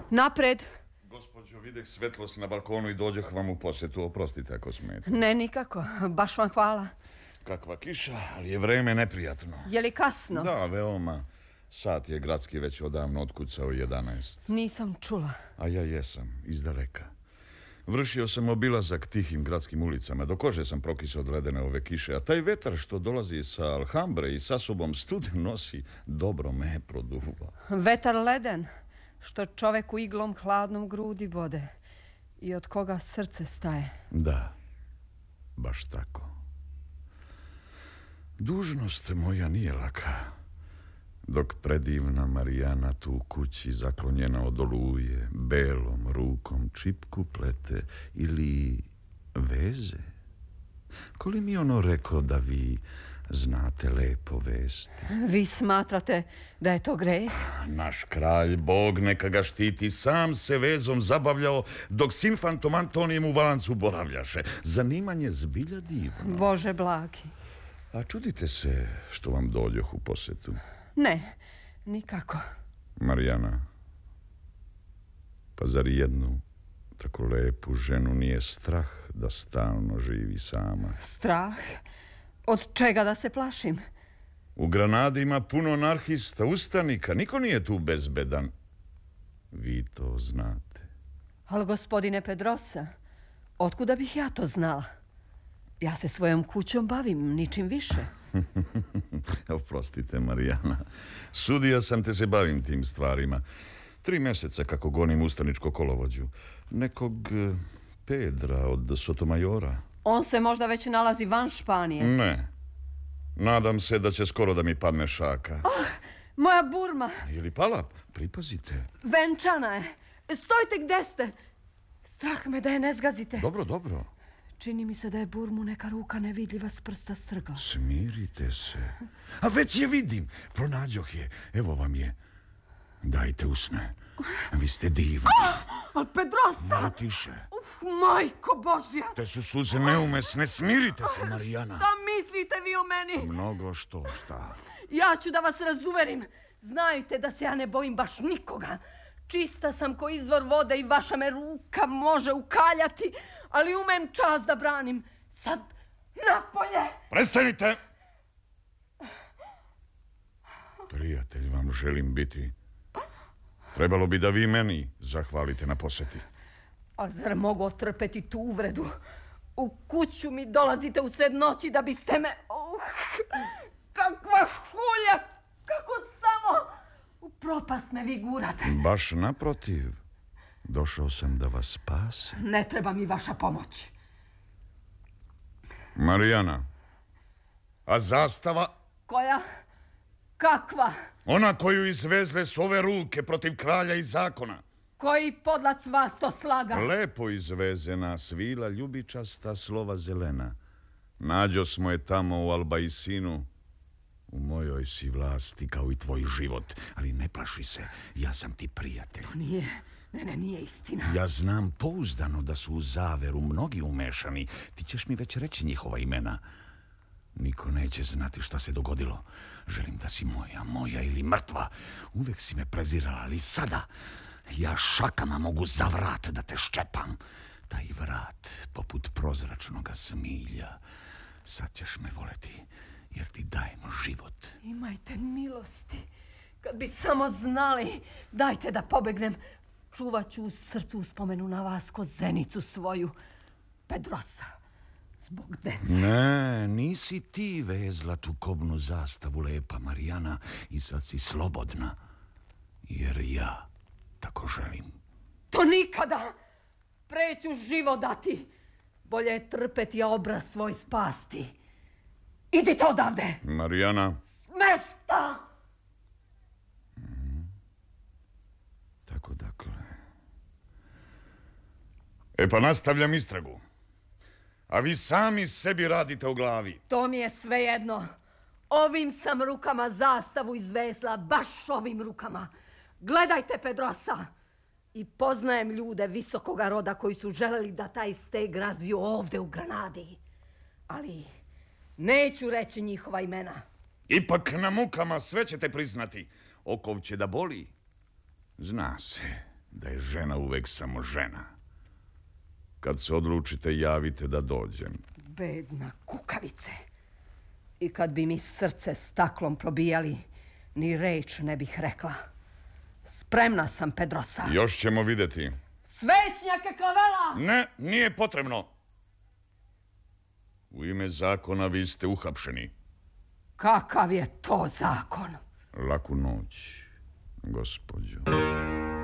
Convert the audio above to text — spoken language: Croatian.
Napred. Gospođo, videh svetlost na balkonu i dođeh vam u posjetu. Oprostite ako smete. Ne, nikako. Baš vam hvala. Kakva kiša, ali je vreme neprijatno. Je li kasno? Da, veoma. Sat je gradski već odavno otkucao 11. Nisam čula. A ja jesam, izdaleka. Vršio sam obilazak tihim gradskim ulicama. Do kože sam prokisao od ledene ove kiše. A taj vetar što dolazi sa Alhambre i sa sobom studen nosi, dobro me produva. Vetar leden, što čoveku iglom hladnom grudi bode i od koga srce staje. Da, baš tako. Dužnost moja nije laka. Dok predivna Marijana tu u kući zaklonjena od oluje, belom rukom čipku plete ili veze. Koli mi ono rekao da vi znate lepo vesti? Vi smatrate da je to greh? Naš kralj, Bog neka ga štiti, sam se vezom zabavljao dok s infantom Antonijem u Valancu boravljaše. Zanimanje zbilja divno. Bože blagi. A čudite se što vam dođoh u posjetu? Ne, nikako. Marijana, pa zar jednu tako lepu ženu nije strah da stalno živi sama? Strah? Od čega da se plašim? U Granadi ima puno anarhista, ustanika, niko nije tu bezbedan. Vi to znate. Ali gospodine Pedrosa, otkuda bih ja to znala? Ja se svojom kućom bavim, ničim više. Oprostite, Marijana. Sudija sam te se bavim tim stvarima. 3 mjeseca kako gonim ustaničko kolovođu. Nekog Pedra od Sotomajora. On se možda već nalazi van Španije. Ne. Nadam se da će skoro da mi padne šaka. Moja burma. Je li pala? Pripazite. Venčana je. Stojite gde ste. Strah me da je ne zgazite. Dobro. Čini mi se da je burmu neka ruka nevidljiva s prsta strgla. Smirite se. A već je vidim. Pronađoh je. Evo vam je. Dajte usne. Vi ste divni. Al Pedrosa! Malo tiše. Majko Božja! Te su suze neumesne. Smirite se, Marijana. Šta mislite vi o meni? Mnogo šta. Ja ću da vas razuverim. Znajte da se ja ne bojim baš nikoga. Čista sam ko izvor vode i vaša me ruka može ukaljati, ali umem čast da branim. Sad, napolje! Prestanite! Prijatelj vam želim biti. Trebalo bi da vi meni zahvalite na posjeti. A zar mogu otrpeti tu uvredu? U kuću mi dolazite u sred noći da biste me... kakva hulja! Kako samo... U propast me vi gurate. Baš naprotiv. Došao sam da vas spasim. Ne treba mi vaša pomoć. Marijana, a zastava? Koja? Kakva? Ona koju izvezle s ove ruke protiv kralja i zakona. Koji podlac vas to slaga? Lepo izvezena, svila ljubičasta, slova zelena. Nađo smo je tamo u Albaisinu. U mojoj si vlasti kao i tvoj život. Ali ne plaši se, ja sam ti prijatelj. Nije, nije istina. Ja znam pouzdano da su u zaveru mnogi umešani. Ti ćeš mi već reći njihova imena. Niko neće znati šta se dogodilo. Želim da si moja ili mrtva. Uvek si me prezirala, ali sada ja šakama mogu za vrat da te ščepam. Taj vrat, poput prozračnoga smilja. Sad ćeš me voleti, jer ti dajem život. Imajte milosti. Kad bi samo znali, dajte da pobegnem. Čuvat ću u srcu uspomenu na vas ko zenicu svoju. Pedrosa. Zbog dece. Ne, nisi ti vezla tu kobnu zastavu, lepa Marijana, i sad si slobodna. Jer ja tako želim. To nikada! Preću život dati. Bolje je trpeti, a obraz svoj spasti. Idite odavde! Marijana. S mesta! Tako dakle. E pa nastavljam istragu. A vi sami sebi radite u glavi. To mi je svejedno. Ovim sam rukama zastavu izvezla, baš ovim rukama. Gledajte, Pedrosa. I poznajem ljude visokoga roda koji su želeli da taj steg razviju ovde u Granadi. Ali neću reći njihova imena. Ipak na mukama sve ćete priznati. Okov će da boli. Zna se, da je žena uvek samo žena. Kad se odlučite, javite da dođem. Bedna kukavice. I kad bi mi srce staklom probijali, ni reč ne bih rekla. Spremna sam, Pedrosa. Još ćemo vidjeti. Svećnjake Klavela! Ne, nije potrebno. U ime zakona vi ste uhapšeni. Kakav je to zakon? Laku noć, gospođo.